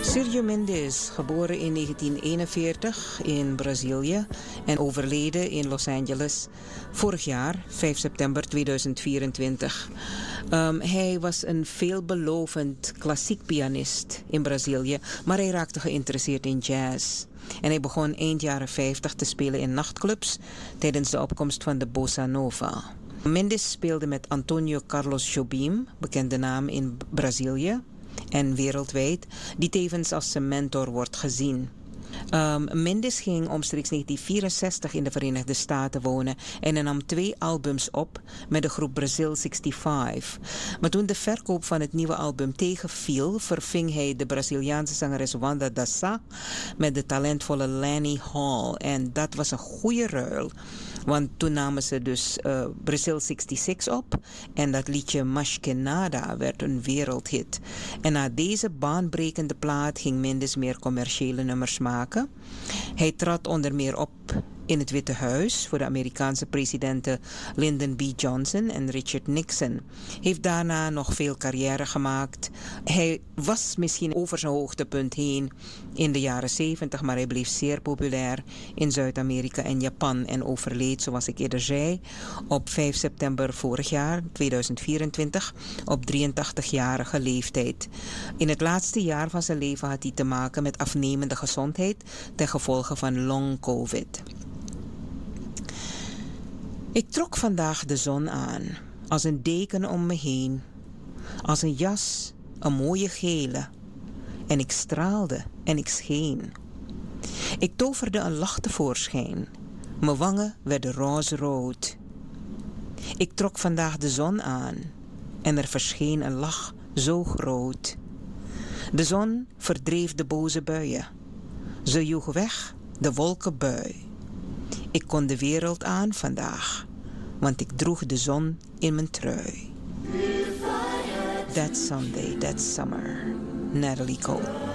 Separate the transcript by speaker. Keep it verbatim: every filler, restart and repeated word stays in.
Speaker 1: Sergio Mendes, geboren in negentien eenenveertig in Brazilië en overleden in Los Angeles vorig jaar, vijf september tweeduizend vierentwintig. Um, hij was een veelbelovend klassiek pianist in Brazilië, maar hij raakte geïnteresseerd in jazz. En hij begon eind jaren vijftig te spelen in nachtclubs tijdens de opkomst van de bossa nova. Mendes speelde met Antonio Carlos Jobim, bekende naam in Brazilië en wereldwijd, die tevens als zijn mentor wordt gezien. Um, Mendes ging omstreeks negentien vierenzestig in de Verenigde Staten wonen en hij nam twee albums op met de groep Brazil vijfenzestig. Maar toen de verkoop van het nieuwe album tegenviel, verving hij de Braziliaanse zangeres Wanda Dassa met de talentvolle Lani Hall. En dat was een goede ruil. Want toen namen ze dus uh, Brazil zesenzestig op en dat liedje Mas Que Nada werd een wereldhit. En na deze baanbrekende plaat ging Mendes meer commerciële nummers maken. Hij trad onder meer op in het Witte Huis voor de Amerikaanse presidenten Lyndon B. Johnson en Richard Nixon. Heeft daarna nog veel carrière gemaakt. Hij was misschien over zijn hoogtepunt heen in de jaren zeventig, maar hij bleef zeer populair in Zuid-Amerika en Japan en overleed, zoals ik eerder zei, op vijf september vorig jaar, tweeduizend vierentwintig, op drieëntachtigjarige leeftijd. In het laatste jaar van zijn leven had hij te maken met afnemende gezondheid ten gevolge van long covid. Ik trok vandaag de zon aan, als een deken om me heen, als een jas, een mooie gele. En ik straalde en ik scheen. Ik toverde een lach tevoorschijn, mijn wangen werden roze-rood. Ik trok vandaag de zon aan en er verscheen een lach zo groot. De zon verdreef de boze buien, ze joeg weg de wolkenbui. Ik kon de wereld aan vandaag, want ik droeg de zon in mijn trui. That Sunday, that summer, Natalie Cole.